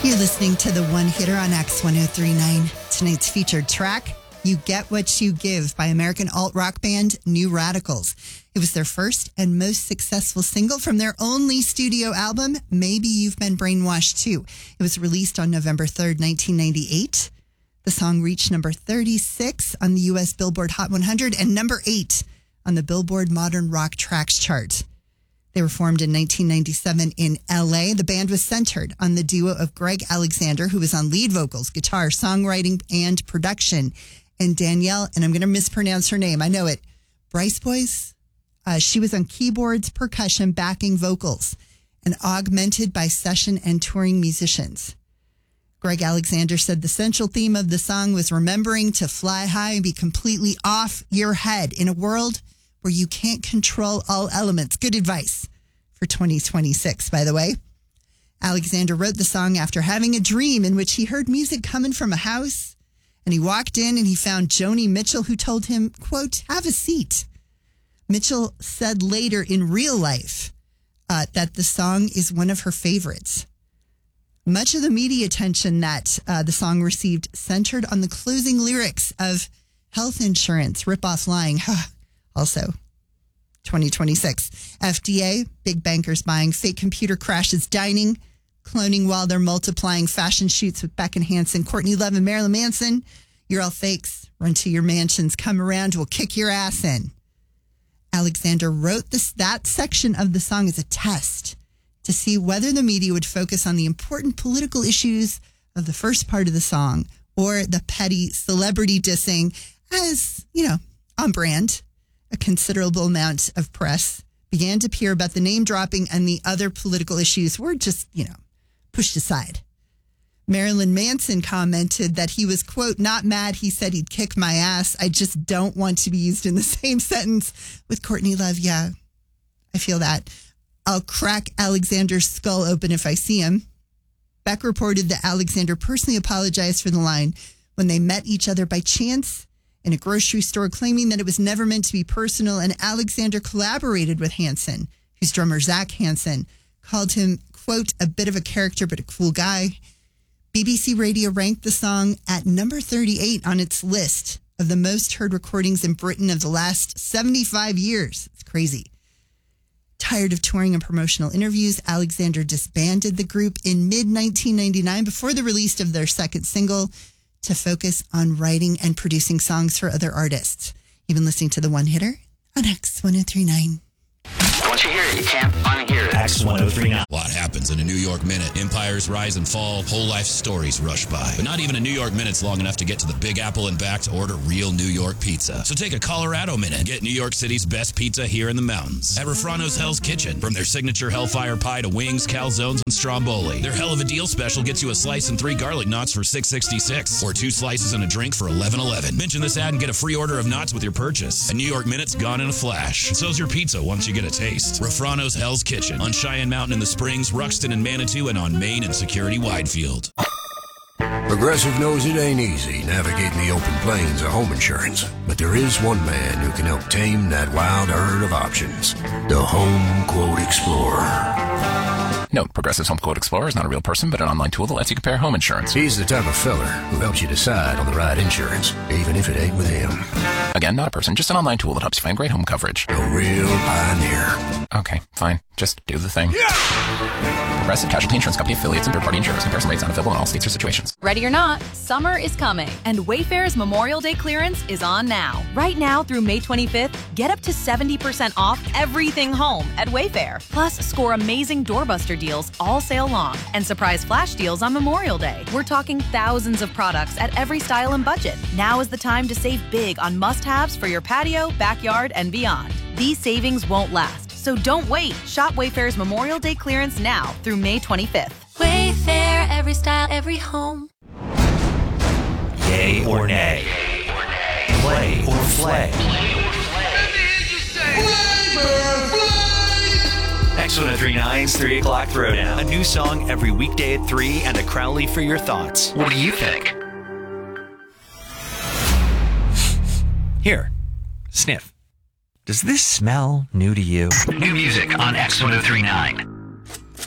You're listening to the One Hitter on X1039. Tonight's featured track, You Get What You Give by American alt-rock band New Radicals. It was their first and most successful single from their only studio album, Maybe You've Been Brainwashed Too. It was released on November 3rd, 1998. The song reached number 36 on the U.S. Billboard Hot 100 and number 8 on the Billboard Modern Rock Tracks chart. They were formed in 1997 in L.A. The band was centered on the duo of Greg Alexander, who was on lead vocals, guitar, songwriting, and production, and Danielle, and I'm going to mispronounce her name, I know it, Brisebois. She was on keyboards, percussion, backing vocals, and augmented by session and touring musicians. Greg Alexander said the central theme of the song was remembering to fly high and be completely off your head in a world where you can't control all elements. Good advice for 2026, by the way. Alexander wrote the song after having a dream in which he heard music coming from a house, and he walked in and he found Joni Mitchell, who told him, quote, "Have a seat." Mitchell said later in real life that the song is one of her favorites. Much of the media attention that the song received centered on the closing lyrics of health insurance, rip-off lying. Also, 2026. FDA, big bankers buying, fake computer crashes, dining, cloning while they're multiplying, fashion shoots with Beckham Hansen, Courtney Love, and Marilyn Manson. You're all fakes. Run to your mansions. Come around. We'll kick your ass in. Alexander wrote that section of the song as a test to see whether the media would focus on the important political issues of the first part of the song or the petty celebrity dissing as, on brand. A considerable amount of press began to appear about the name dropping, and the other political issues were just, pushed aside. Marilyn Manson commented that he was, quote, "not mad. He said he'd kick my ass. I just don't want to be used in the same sentence with Courtney Love." Yeah, I feel that. "I'll crack Alexander's skull open if I see him." Beck reported that Alexander personally apologized for the line when they met each other by chance in a grocery store, claiming that it was never meant to be personal, and Alexander collaborated with Hansen, whose drummer Zach Hansen called him, quote, "a bit of a character but a cool guy." BBC Radio ranked the song at number 38 on its list of the most heard recordings in Britain of the last 75 years. It's crazy. Tired of touring and promotional interviews, Alexander disbanded the group in mid-1999 before the release of their second single, to focus on writing and producing songs for other artists. You've been listening to The One Hitter on X1039. Once you hear it, you can't unhear it. X1039. A lot happens in a New York minute. Empires rise and fall. Whole life stories rush by. But not even a New York minute's long enough to get to the Big Apple and back to order real New York pizza. So take a Colorado minute and get New York City's best pizza here in the mountains. At Refrano's Hell's Kitchen. From their signature Hellfire Pie to wings, calzones, and stromboli. Their Hell of a Deal special gets you a slice and 3 garlic knots for $6.66. Or 2 slices and a drink for $11.11. Mention this ad and get a free order of knots with your purchase. A New York minute's gone in a flash. And so's your pizza once you get a taste. Refrano's Hell's Kitchen on Cheyenne Mountain in the Springs, Ruxton and Manitou, and on Main and Security Widefield. Progressive knows it ain't easy navigating the open plains of home insurance, but there is one man who can help tame that wild herd of options. The Home Quote Explorer. Note, Progressive's Home Quote Explorer is not a real person, but an online tool that lets you compare home insurance. He's the type of fella who helps you decide on the right insurance, even if it ain't with him. Again, not a person, just an online tool that helps you find great home coverage. A real pioneer. Okay, fine. Just do the thing. Yeah! Progressive Casualty Insurance Company affiliates and third-party insurers. Comparison rates not available in all states or situations. Ready or not, summer is coming, and Wayfair's Memorial Day clearance is on now. Right now through May 25th, get up to 70% off everything home at Wayfair. Plus, score amazing doorbuster deals all sale long and surprise flash deals on Memorial Day. We're talking thousands of products at every style and budget. Now is the time to save big on must-haves for your patio, backyard, and beyond. These savings won't last, so don't wait. Shop Wayfair's Memorial Day clearance now through May 25th. Wayfair, every style, every home. Yay or nay? Play or flay? X1039's 3 o'clock throwdown. A new song every weekday at 3 and a Crowley for your thoughts. What do you think? Here, sniff. Does this smell new to you? New music on X1039.